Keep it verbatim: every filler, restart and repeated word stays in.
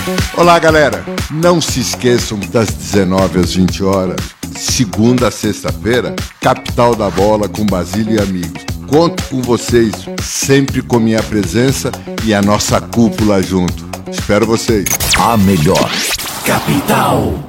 Olá, galera. Não se esqueçam das dezenove às vinte horas, segunda a sexta-feira, Capital da Bola com Basílio e amigos. Conto com vocês, sempre com minha presença e a nossa cúpula junto. Espero vocês. A melhor Capital.